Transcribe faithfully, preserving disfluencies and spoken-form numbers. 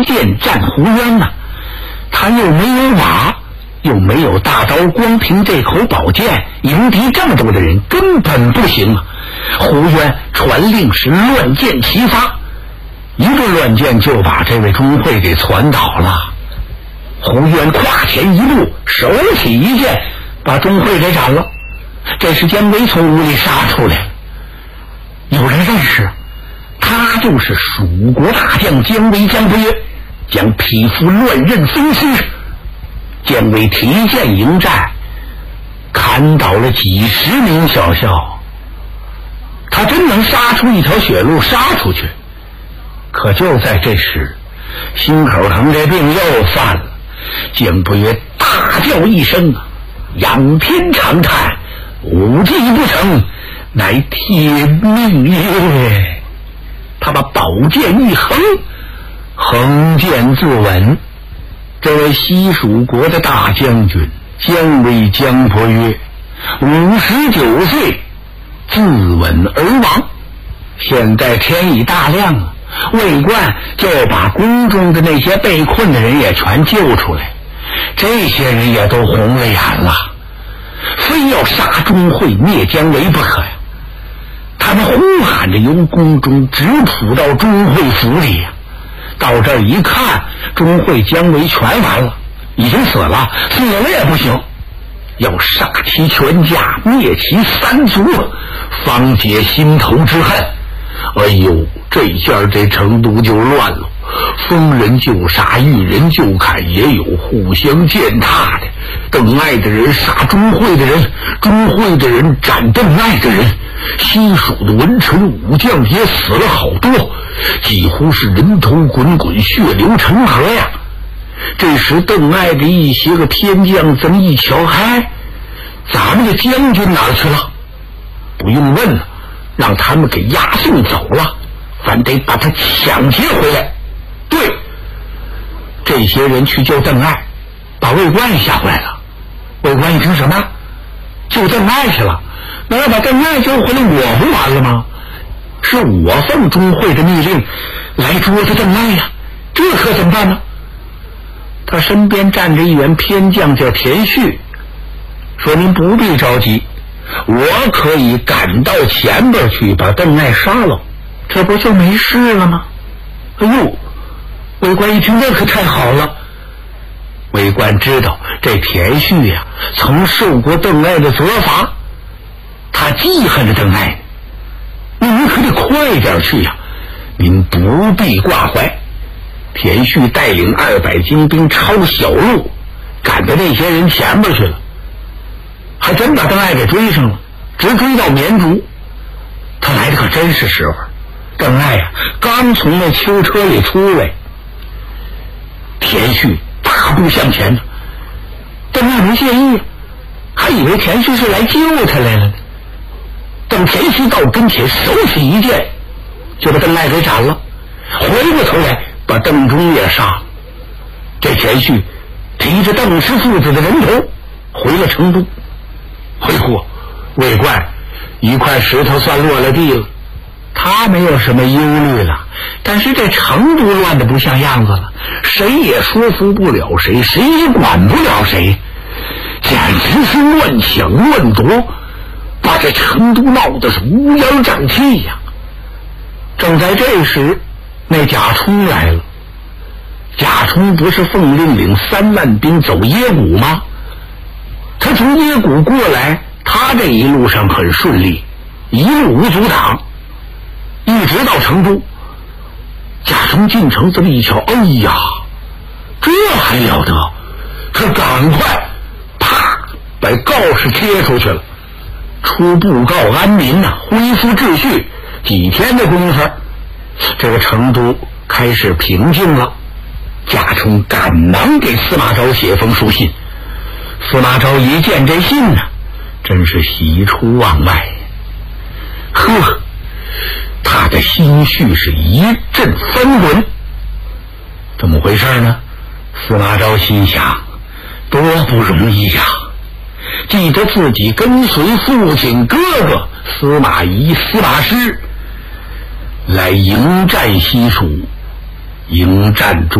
挥剑战胡渊呢、啊？他又没有马，又没有大刀，光凭这口宝剑迎敌这么多的人根本不行啊！胡渊传令是乱箭齐发，一个乱箭就把这位钟会给传倒了。胡渊跨前一步，手起一剑，把钟会给斩了。这时姜维从屋里杀出来了，有人认识，他就是蜀国大将姜维姜伯约，将匹夫乱刃分尸。姜维提剑迎战，砍倒了几十名小校，他真能杀出一条血路杀出去。可就在这时，心口疼这病又犯了。姜伯约大叫一声，仰天长叹，武技不成，乃天命也。他把宝剑一横，横剑自刎。这位西蜀国的大将军姜维姜伯约五十九岁自刎而亡。现在天已大亮了，魏冠就把宫中的那些被困的人也全救出来，这些人也都红了眼了，非要杀钟会灭姜维不可呀！他们呼喊着由宫中直扑到钟会府里呀。到这儿一看，钟会姜维全完了，已经死了，死了也不行，要杀其全家，灭其三族，方解心头之恨。哎呦，这下这成都就乱了，逢人就杀，遇人就砍，也有互相践踏的。邓艾的人杀钟会的人，钟会的人斩邓艾的人，西蜀的文臣武将也死了好多，几乎是人头滚滚，血流成河呀。这时邓艾的一些个偏将这么一瞧，嗨，咱们的将军哪儿去了？不用问了，让他们给押送走了，咱得把他抢劫回来。对，这些人去救邓艾，把魏冠吓坏了。魏冠一听什么？救邓艾去了？那要把邓艾救回来，我不完了吗？是我奉钟会的密令来捉着邓艾呀，这可怎么办呢？他身边站着一员偏将叫田旭，说您不必着急，我可以赶到前边去把邓艾杀了，这不就没事了吗？哎呦，魏冠一听那可太好了。魏冠知道这田旭呀、啊、曾受过邓艾的责罚，他记恨着邓艾，您可得快点去呀、啊、您不必挂怀。田旭带领二百精兵抄小路，赶到那些人前边去了，还真把邓艾给追上了，直追到绵竹。他来的可真是时候，邓艾呀、啊、刚从那囚车里出来，田旭大步向前呢。邓艾没介意，还以为田旭是来救他来了呢。等田旭到跟前，手起一剑就把邓艾给斩了，回过头来把邓忠也杀了。这田旭提着邓氏父子的人头回了成都。回过魏冠一块石头算落了地了，他没有什么忧虑了，但是这成都乱得不像样子了，谁也说服不了谁，谁也管不了谁，简直是乱抢乱夺，把这成都闹得是乌烟瘴气呀。正在这时，那贾充来了。贾充不是奉令领三万兵走耶谷吗？他从耶谷过来，他这一路上很顺利，一路无阻挡，一直到成都。贾充进城这么一瞧，哎呀，这还了得，他赶快啪把告示贴出去了，出布告安民呐、啊，恢复秩序。几天的功夫，这个成都开始平静了。贾充赶忙给司马昭写封书信，司马昭一见这信呢、啊，真是喜出望外。呵，他的心绪是一阵翻滚。怎么回事呢？司马昭心想，多不容易呀、啊！记得自己跟随父亲哥哥司马懿、司马师来迎战西蜀，迎战